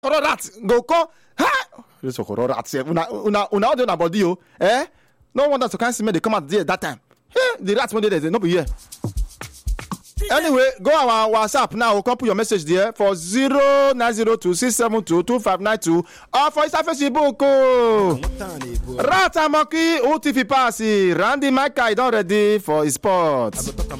rat go come. Ha! This rat. Una audio na body o. No wonder to can't see me they come out there that time. The rats when they no be here. Anyway, go on our WhatsApp now. We'll put your message there for 0902-672-2592 or for Facebook. Ratamoki OTV Passy. Randy Micah is not ready for his sport.